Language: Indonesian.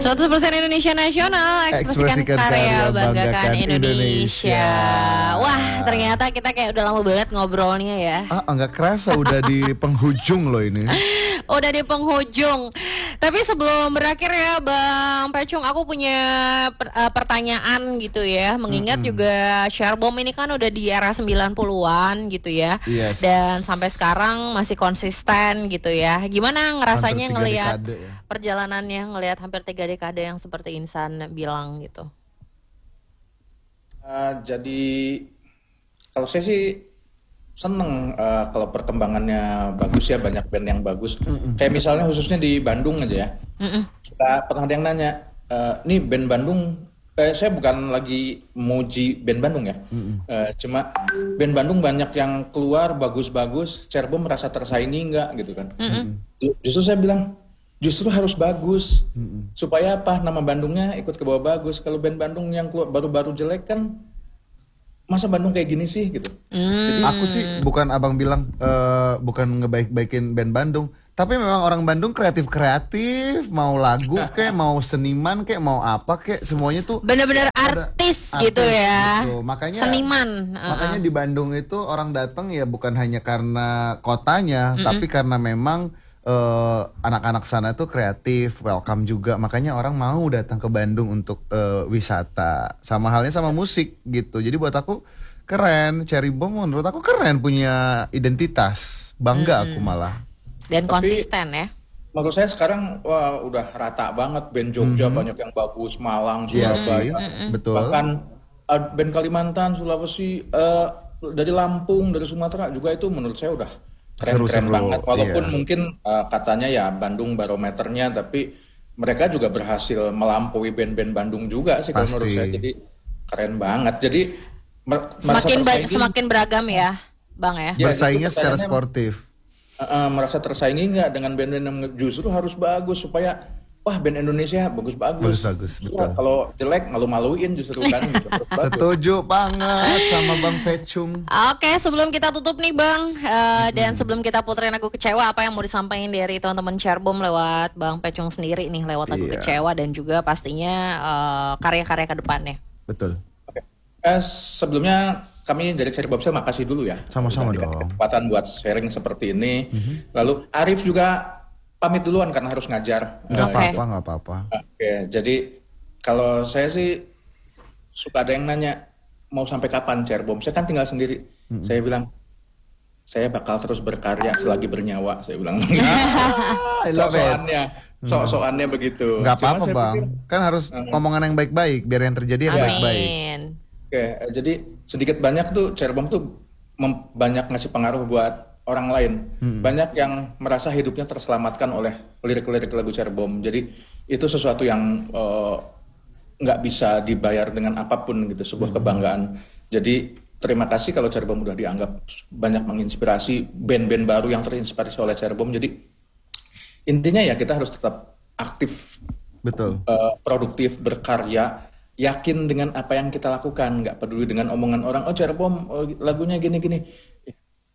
100% Indonesia Nasional, ekspresikan karya, banggakan Indonesia. Wah, ternyata kita kayak udah lama banget ngobrolnya ya. Nggak kerasa udah di penghujung loh ini. Udah di penghujung. Tapi sebelum berakhir ya Bang Pecung, aku punya pertanyaan gitu ya. Mengingat juga Sharebomb ini kan udah di era 90-an gitu ya. Yes. Dan sampai sekarang masih konsisten gitu ya. Gimana ngerasanya ngelihat perjalanannya, ngelihat hampir 3 dekade yang seperti Insan bilang gitu? Jadi kalau saya sih seneng kalau perkembangannya bagus ya, banyak band yang bagus. Kayak misalnya khususnya di Bandung aja ya. Kita pernah ada yang nanya, nih band Bandung, saya bukan lagi muji band Bandung ya. Cuma band Bandung banyak yang keluar bagus-bagus, Sharebomb merasa tersaingi nggak gitu kan. Justru saya bilang, justru harus bagus. Supaya apa? Nama Bandungnya ikut ke bawah bagus. Kalau band Bandung yang keluar baru-baru jelek kan, masa Bandung kayak gini sih gitu. Jadi aku sih bukan abang bilang bukan ngebaik-baikin band Bandung, tapi memang orang Bandung kreatif, mau lagu kek, mau seniman kek, mau apa kek, semuanya tuh bener-bener artis gitu ya. Gitu. Makanya seniman. Makanya di Bandung itu orang datang ya bukan hanya karena kotanya, tapi karena memang anak-anak sana tuh kreatif, welcome juga. Makanya orang mau datang ke Bandung untuk wisata. Sama halnya sama musik gitu. Jadi buat aku keren. Sharebomb menurut aku keren, punya identitas. Bangga aku malah. Dan konsisten ya. Menurut saya sekarang wah udah rata banget. Band Jogja banyak yang bagus, Malang, Surabaya. Betul. Bahkan band Kalimantan, Sulawesi, dari Lampung, dari Sumatera juga itu menurut saya udah keren banget. Walaupun mungkin katanya ya Bandung barometernya, tapi mereka juga berhasil melampaui band-band Bandung juga sih kalau menurut saya. Jadi keren banget. Jadi semakin beragam ya, Bang ya. Bersaingnya secara sportif. Merasa tersaingi nggak dengan band-band yang justru harus bagus supaya wah band Indonesia bagus-bagus. Betul. Ya, kalau jelek malu-maluin justru kan. Setuju banget sama Bang Pecung. Oke, sebelum kita tutup nih Bang, dan sebelum kita puterin lagu Kecewa, apa yang mau disampaikan dari teman-teman Sharebomb lewat Bang Pecung sendiri nih, lewat lagu Kecewa dan juga pastinya karya-karya ke depannya. Betul. Oke. Sebelumnya kami dari Sharebomb saya makasih dulu ya. Sama-sama dong. Kesempatan buat sharing seperti ini. Lalu Arif juga pamit duluan karena harus ngajar. Nggak apa-apa. Oke, jadi kalau saya sih suka ada yang nanya mau sampai kapan Sharebomb. Saya kan tinggal sendiri. Saya bilang saya bakal terus berkarya selagi bernyawa. Saya bilang. Sok-sokannya begitu. Nggak apa-apa Bang. Kan harus omongan yang baik-baik biar yang terjadi yang baik-baik. Oke, jadi sedikit banyak tuh Sharebomb tuh banyak ngasih pengaruh buat orang lain. Banyak yang merasa hidupnya terselamatkan oleh lirik-lirik lagu Sharebomb. Jadi itu sesuatu yang nggak bisa dibayar dengan apapun gitu, sebuah kebanggaan. Jadi terima kasih kalau Sharebomb udah dianggap banyak menginspirasi band-band baru yang terinspirasi oleh Sharebomb. Jadi intinya ya kita harus tetap aktif, betul, produktif, berkarya, yakin dengan apa yang kita lakukan, nggak peduli dengan omongan orang. Oh Sharebomb lagunya gini-gini.